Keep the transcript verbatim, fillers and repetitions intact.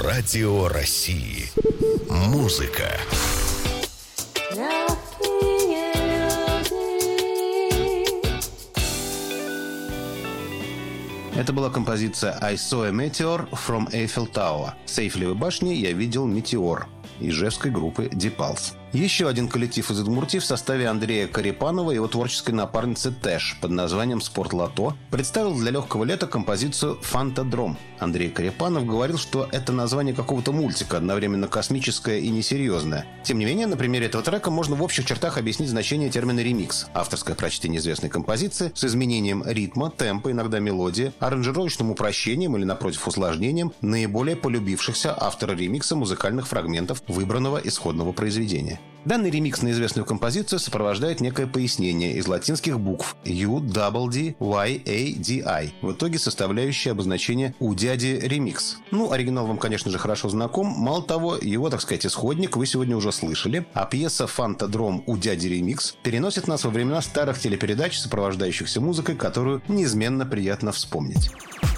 Радио России. Музыка. Это была композиция «I saw a meteor from Eiffel Tower». С Эйфелевой башни я видел метеор ижевской группы Deep Pulse. Еще один коллектив из Удмуртии в составе Андрея Корепанова и его творческой напарницы Тэш под названием «Спортлото» представил для легкого лета композицию «Фантадром». Андрей Корепанов говорил, что это название какого-то мультика, одновременно космическое и несерьезное. Тем не менее, на примере этого трека можно в общих чертах объяснить значение термина «ремикс». Авторское прочтение известной композиции с изменением ритма, темпа, иногда мелодии, аранжировочным упрощением или, напротив, усложнением наиболее полюбившихся автора ремикса музыкальных фрагментов выбранного исходного произведения. Данный ремикс на известную композицию сопровождает некое пояснение из латинских букв U D D Y A D I, в итоге составляющее обозначение «У дяди ремикс». Ну, оригинал вам, конечно же, хорошо знаком. Мало того, его, так сказать, исходник вы сегодня уже слышали, а пьеса «Фантадром. У дяди ремикс» переносит нас во времена старых телепередач, сопровождающихся музыкой, которую неизменно приятно вспомнить.